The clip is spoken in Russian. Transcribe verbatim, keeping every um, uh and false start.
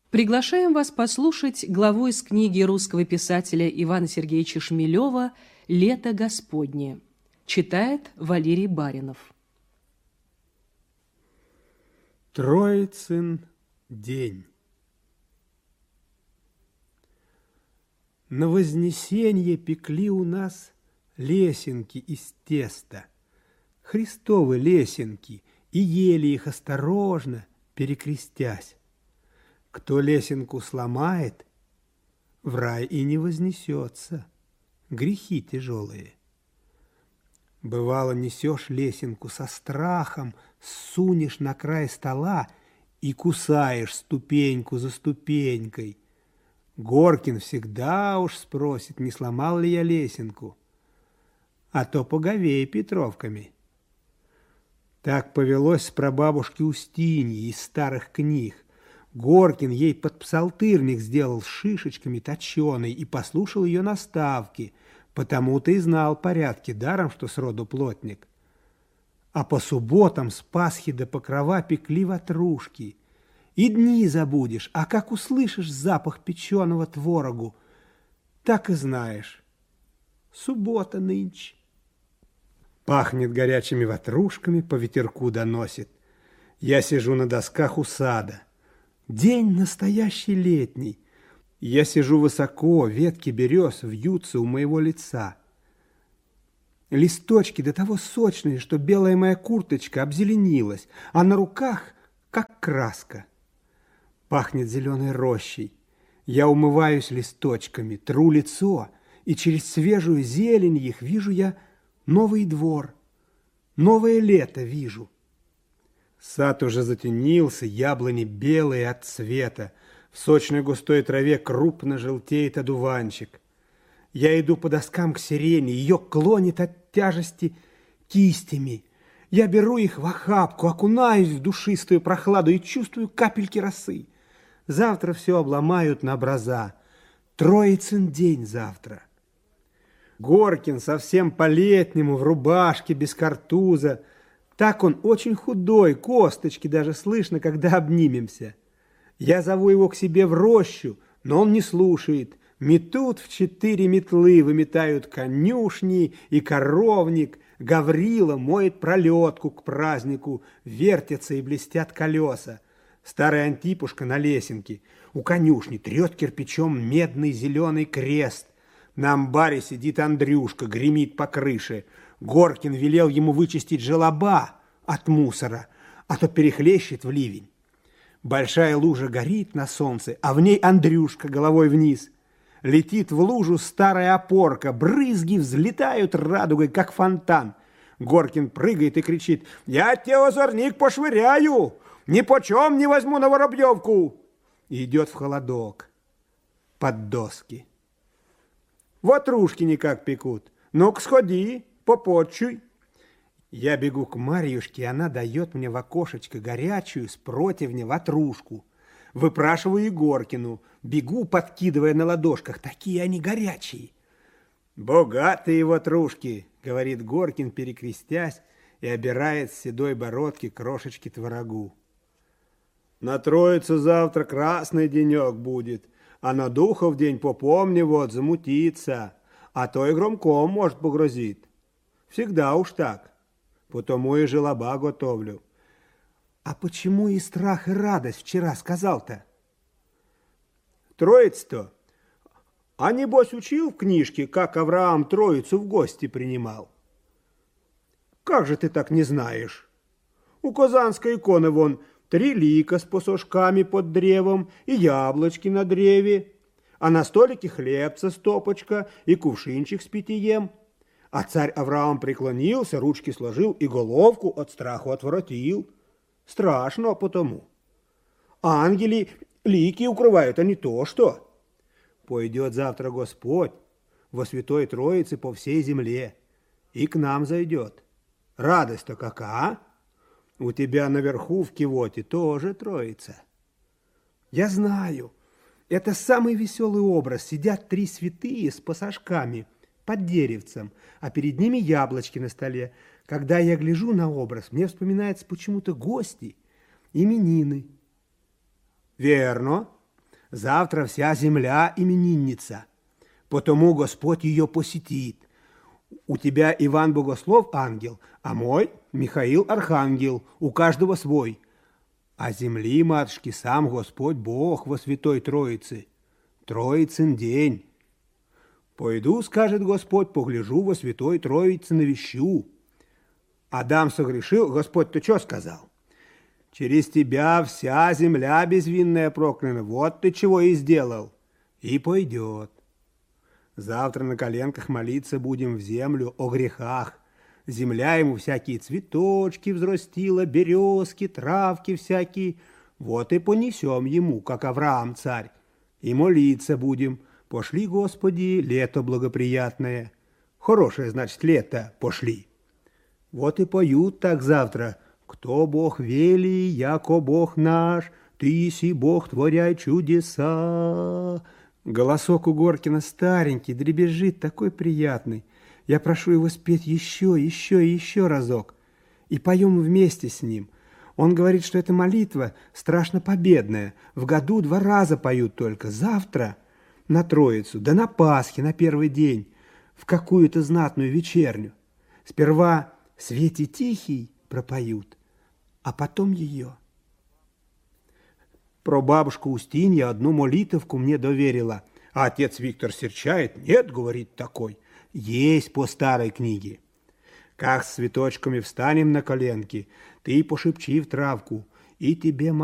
Приглашаем вас послушать главу из книги русского писателя Ивана Сергеевича Шмелева «Лето Господне». Читает Валерий Баринов. Троицын день. На Вознесенье пекли у нас лесенки из теста, Христовы лесенки, и ели их осторожно, перекрестясь. Кто лесенку сломает, в рай и не вознесется, грехи тяжелые. Бывало, несешь лесенку со страхом, сунешь на край стола и кусаешь ступеньку за ступенькой. Горкин всегда уж спросит, не сломал ли я лесенку, а то поговей Петровками. Так повелось с прабабушки Устиньи из старых книг. Горкин ей под псалтырник сделал с шишечками точеный и послушал ее наставки, потому-то и знал порядки, даром, что сроду плотник. А по субботам с Пасхи до Покрова пекли ватрушки. И дни забудешь, а как услышишь запах печеного творогу, так и знаешь. Суббота нынче. Пахнет горячими ватрушками, по ветерку доносит. Я сижу на досках у сада. День настоящий летний. Я сижу высоко, ветки берез вьются у моего лица. Листочки до того сочные, что белая моя курточка обзеленилась, а на руках как краска. Пахнет зеленой рощей. Я умываюсь листочками, тру лицо, и через свежую зелень их вижу я новый двор, новое лето вижу. Сад уже затенился, яблони белые от цвета, в сочной густой траве крупно желтеет одуванчик. Я иду по доскам к сирени, ее клонит от тяжести кистями. Я беру их в охапку, окунаюсь в душистую прохладу и чувствую капельки росы. Завтра все обломают на образа. Троицын день завтра. Горкин совсем по-летнему, в рубашке, без картуза. Так он очень худой, косточки даже слышно, когда обнимемся. Я зову его к себе в рощу, но он не слушает. Метут в четыре метлы, выметают конюшни и коровник. Гаврила моет пролетку к празднику, вертятся и блестят колеса. Старый Антипушка на лесенке у конюшни трет кирпичом медный зеленый крест. На амбаре сидит Андрюшка, гремит по крыше. Горкин велел ему вычистить желоба от мусора, а то перехлещет в ливень. Большая лужа горит на солнце, а в ней Андрюшка головой вниз. Летит в лужу старая опорка, брызги взлетают радугой, как фонтан. Горкин прыгает и кричит: «Я тебе озорник пошвыряю! Ни почем не возьму на Воробьевку!» И идет в холодок под доски. Ватрушки никак пекут. Ну-ка сходи, попотчуй. Я бегу к Марьюшке, и она дает мне в окошечко горячую с противня ватрушку. Выпрашиваю Егоркину. Бегу, подкидывая на ладошках. Такие они горячие. «Богатые ватрушки», — говорит Горкин, перекрестясь, и обирает с седой бородки крошечки творогу. «На Троицу завтра красный денек будет, а на Духов день попомни вот замутиться, а то и громком, может, погрозит. Всегда уж так, потому и желоба готовлю». «А почему и страх, и радость вчера сказал-то?» «Троиц-то? А небось учил в книжке, как Авраам Троицу в гости принимал?» «Как же ты так не знаешь? У Казанской иконы вон три лика с посошками под древом и яблочки на древе, а на столике хлебца стопочка и кувшинчик с питьем. А царь Авраам преклонился, ручки сложил и головку от страху отворотил. Страшно потому. Ангели лики укрывают, а не то что. Пойдет завтра Господь во Святой Троице по всей земле и к нам зайдет. Радость-то какая! У тебя наверху в кивоте тоже Троица». «Я знаю. Это самый веселый образ. Сидят три святые с пасашками под деревцем, а перед ними яблочки на столе. Когда я гляжу на образ, мне вспоминается почему-то гости, именины». «Верно. Завтра вся земля именинница, потому Господь ее посетит. У тебя Иван Богослов ангел, а мой Михаил архангел, у каждого свой. А земли, матушки, сам Господь Бог во Святой Троице. Троицын день. Пойду, скажет Господь, погляжу во Святой Троице навещу. Адам согрешил, Господь-то что сказал? Через тебя вся земля безвинная прокляна, вот ты чего и сделал. И пойдет. Завтра на коленках молиться будем в землю о грехах. Земля ему всякие цветочки взрастила, березки, травки всякие. Вот и понесем ему, как Авраам царь, и молиться будем. Пошли, Господи, лето благоприятное. Хорошее, значит, лето пошли. Вот и поют так завтра. Кто Бог вели, яко Бог наш, ты еси Бог, творяй чудеса. Голосок у Горкина старенький, дребезжит, такой приятный. Я прошу его спеть еще, еще и еще разок. И поем вместе с ним. Он говорит, что эта молитва страшно победная. В году два раза поют только. Завтра на Троицу, да на Пасхе, на первый день, в какую-то знатную вечерню. Сперва «Свете тихий» пропоют, а потом ее. Про бабушку Устинья одну молитовку мне доверила, а отец Виктор серчает. Нет, говорит, такой. Есть по старой книге. Как с цветочками встанем на коленки, ты пошепчи в травку, и тебе,